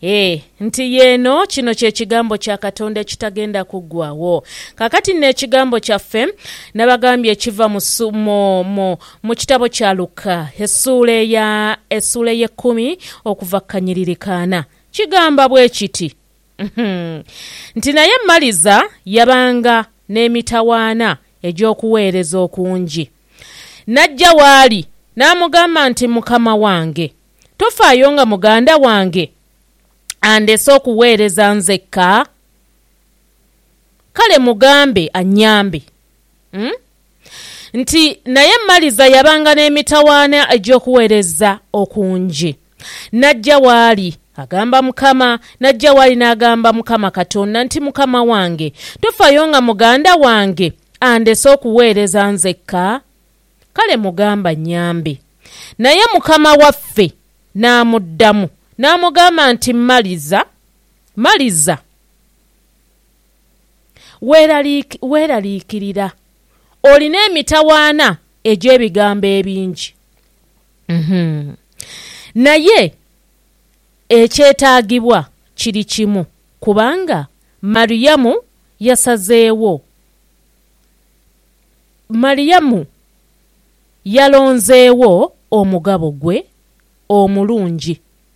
nti yeno kino kye kigambo kya Katonda kitagenda kuggwawo. Kakati n'ekigambo kyaffe nabagambye kiva mu kitabo kya Luka essuula ye 10 okuva kanyiriri 4. Kigamba bwe kiti nti naye Maliza yabanga n'emitawaana egy'okuweereza okungi. Najja waali n'amugamba nti Mukama wange, tofaayo nga muganda wange andese okuweereza nzekka? Kale mugambe annyambe. Nti naye Maliza yabanga n'emitawaana egy'okuweereza okungi. Najja waali agamba Mukama, najja waali n'agamba Mukama Katonda nti Mukama wange, tofaayo nga muganda wange andese okuweereza nzekka? Kale mugamba nnyambe. Naye Mukama waffe n'amuddamu n'amugamba nti Maliza, weeraliikirira, olina emitawaana egy'ebigambo ebingi. Naye ekyetaagibwa kiri kimu, kubanga Mariyamu yalonzeewo omugabo gwe omulungi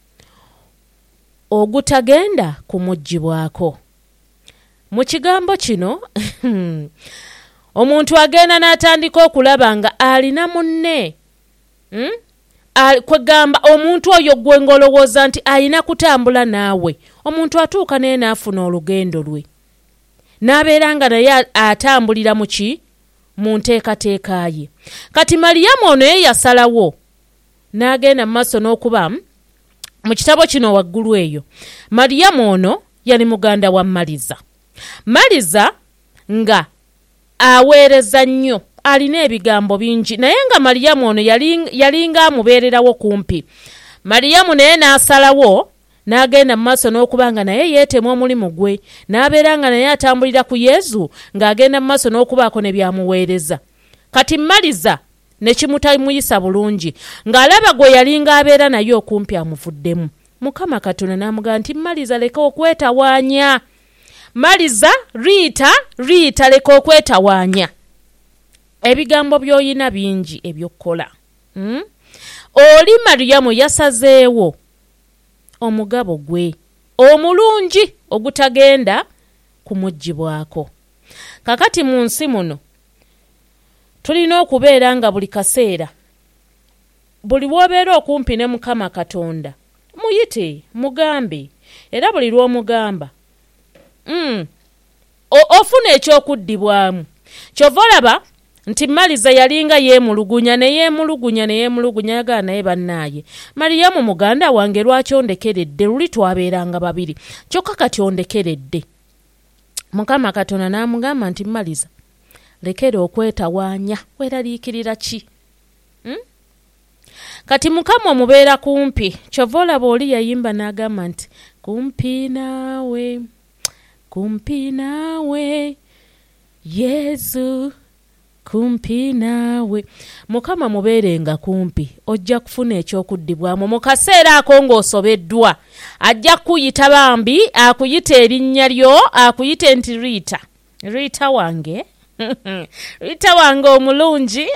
ogutagenda kumuggyibwako. Mu kigambo kino omuntu agenda n'atandika okulaba nga alina munne, kwegamba omuntu oyo gwe ngolowooza nti alina kutambula naawe, omuntu atuuka naye n'afuna olugendo lwe n'abeera nga naye atambulira mu nteekateeka ye. Kati Mariyamu ono ye yasalawo n'agenda mu maaso n'okuba mu kitabo kino waggulu eyo. Mariyamu ono yali muganda wa Maliza nga aweereza nnyo, alina ebigambo bingi, naye nga Mariyamu ono yalinga amubeererawo kumpi. Mariyamu naye n'asalawo n'agenda mu maaso n'okuba nga naye yeetema omulimu gwe, n'abeera nga naye atambulira ku Yesu ng'agenda mu maaso n'okubaako ne byamuweereza. Kati Maliza ne kimutamuyisa bulungi, ng'alaba gwe yalinga abeera naye okumpi amuvuddemu. Mukama Katonda n'amugamba nti Maliza, leka okwetawaanya. Maliza, Riita, leka okwetawaanya. Ebigambo by'oyina bingi eby'okkola. Oli Mariyamu yasazeewo omugabo gwe omulungi ogutagenda kumuggyibwako. Kakati mu nsi muno tulina okubeera nga buli kaseera, buli w'obeera okumpi ne Mukama Katonda, muyite, mugambe, era buli lw'omugamba ofuna ekyokuddibwamu. Kyova olaba nti Maliza yalinga yeemulugunya yagala naye bannaaye, Mariyamu muganda wange, lwaki ondekeredde? Luli twabeeranga babiri, kyokka kati ondekeredde. Mukama Katonda n'amugamba nti Maliza, lekera okwetawaanya, weeraliikirira ki? Kati Mukama omubeera kumpi. Kyova olaba oli yayimba n'agamba nti kumpi naawe Yesu, kumpi naawe. Mukama mubeerenga kumpi, ojja kufuna ekyokuddibwamu mu kaseera ako ng'osobeddwa. Ajja kuyita bambi, akuyita erinnya lyo, akuyite nti Riita wange, Riita wange omulungi.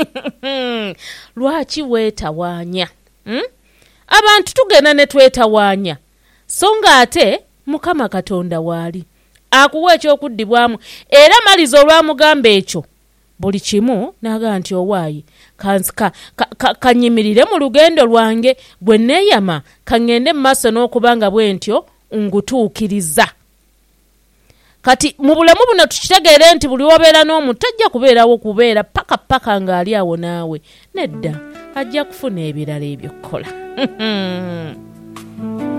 Lwaki weetawaanya? Abantu tugenda ne twetawaanya, so nga ate Mukama Katonda waali akuwa ekyokuddibwamu. Era Maliza olwamugamba ekyo buli kimu n'agamba nti owaayi kanyimirire mu lugendo lwange, bwe neeyama kangende mu maaso n'okuba nga bwe ntyo ngutuukiriza. Kati mu bulamu buno tukitegeere nti buli obeera n'omuntu tajja kubeera paka ng'ali awo naawe. Nedda, ajja kufuna ebirala ebyokkola.